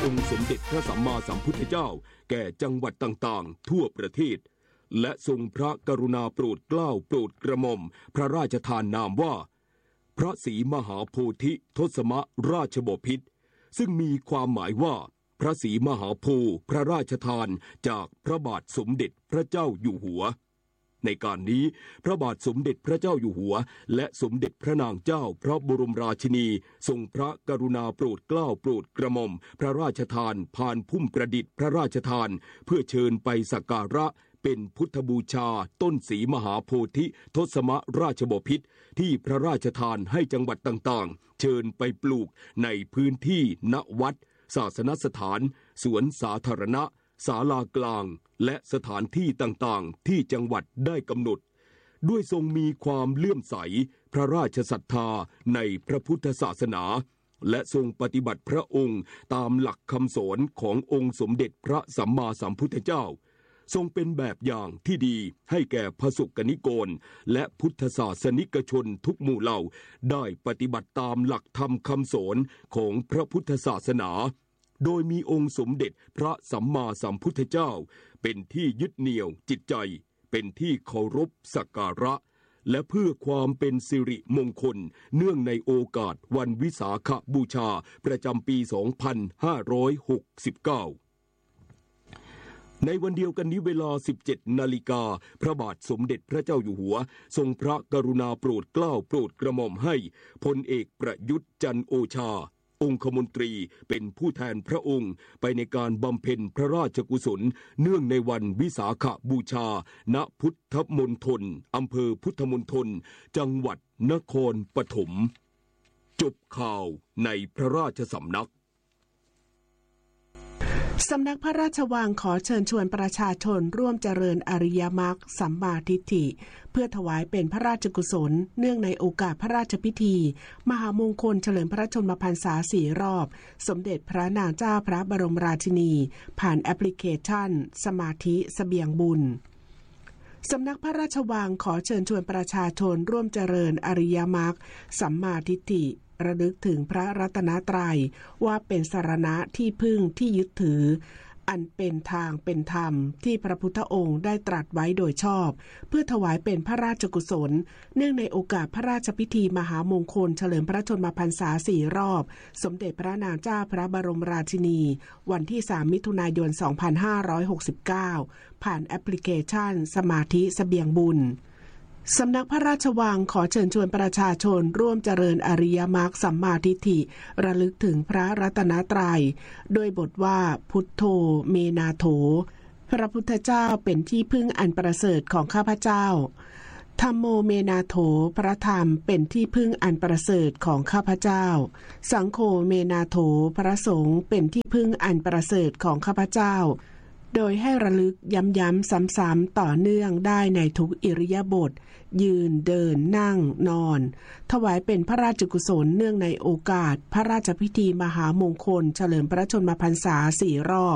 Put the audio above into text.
องค์สมเด็จพระสัมมาสัมพุทธเจ้าแก่จังหวัดต่างๆทั่วประเทศและทรงพระกรุณาโปรดเกล้าโปรดกระหม่อมพระราชทานนามว่าพระศรีมหาโพธิทศมราชบพิตรซึ่งมีความหมายว่าพระศรีมหาโพธิ์พระราชทานจากพระบาทสมเด็จพระเจ้าอยู่หัวในการนี้พระบาทสมเด็จพระเจ้าอยู่หัวและสมเด็จพระนางเจ้าพระบรมราชินีทรงพระกรุณาโปรดเกล้าโปรดกระหม่อมพระราชทานพานพุ่มประดิษฐ์พระราชทานเพื่อเชิญไปสักการะเป็นพุทธบูชาต้นศรีมหาโพธิทศมราชบพิตรที่พระราชทานให้จังหวัดต่างๆเชิญไปปลูกในพื้นที่ณวัดศาสนสถานสวนสาธารณะศาลากลางและสถานที่ต่างๆที่จังหวัดได้กำหนดด้วยทรงมีความเลื่อมใสพระราชศรัทธาในพระพุทธศาสนาและทรงปฏิบัติพระองค์ตามหลักคำสอนขององค์สมเด็จพระสัมมาสัมพุทธเจ้าทรงเป็นแบบอย่างที่ดีให้แก่พระสงฆ์นิกรและพุทธศาสนิกชนทุกหมู่เหล่าได้ปฏิบัติตามหลักธรรมคำสอนของพระพุทธศาสนาโดยมีองค์สมเด็จพระสัมมาสัมพุทธเจ้าเป็นที่ยึดเหนี่ยวจิตใจเป็นที่เคารพสักการะและเพื่อความเป็นสิริมงคลเนื่องในโอกาสวันวิสาขบูชาประจำปี 2569ในวันเดียวกันนี้เวลา 17 นาฬิกาพระบาทสมเด็จพระเจ้าอยู่หัวทรงพระกรุณาโปรดเกล้าโปรดกระหม่อมให้พลเอกประยุทธ์จันทร์โอชาองคมนตรีเป็นผู้แทนพระองค์ไปในการบำเพ็ญพระราชกุศลเนื่องในวันวิสาขบูชาณพุทธมณฑลอำเภอพุทธมณฑลจังหวัดนครปฐมจบข่าวในพระราชสำนักสำนักพระราชวังขอเชิญชวนประชาชนร่วมเจริญอริยมรรคสัมมาทิฏฐิเพื่อถวายเป็นพระราชกุศลเนื่องในโอกาสพระราชพิธีมหามงคลเฉลิมพระชนมพรรษา4 รอบสมเด็จพระนางเจ้าพระบรมราชินีผ่านแอปพลิเคชันสมาธิเสบียงบุญสำนักพระราชวังขอเชิญชวนประชาชนร่วมเจริญอริยมรรคสัมมาทิฏฐิระลึกถึงพระรัตนตรัยว่าเป็นสรณะที่พึ่งที่ยึดถืออันเป็นทางเป็นธรรมที่พระพุทธองค์ได้ตรัสไว้โดยชอบเพื่อถวายเป็นพระราชกุศลเนื่องในโอกาสพระราชพิธีมหามงคลเฉลิมพระชนมพรรษา4 รอบสมเด็จพระนางเจ้าพระบรมราชินีวันที่3 มิถุนายน 2569ผ่านแอปพลิเคชันสมาธิเสบียงบุญสำนักพระราชวังขอเชิญชวนประชาชนร่วมเจริญอริยมรรคสัมมาทิฏฐิระลึกถึงพระรัตนตรัยโดยบทว่าพุทโธเมนาโถพระพุทธเจ้าเป็นที่พึ่งอันประเสริฐของข้าพเจ้าธัมโมเมนาโถพระธรรมเป็นที่พึ่งอันประเสริฐของข้าพเจ้าสังโฆเมนาโถพระสงฆ์เป็นที่พึ่งอันประเสริฐของข้าพเจ้าโดยให้ระลึกย้ำๆซ้ำๆต่อเนื่องได้ในทุกอิริยาบถยืนเดินนั่งนอนถวายเป็นพระราชกุศลเนื่องในโอกาสพระราชพิธีมหามงคลเฉลิมพระชนมพรรษา4 รอบ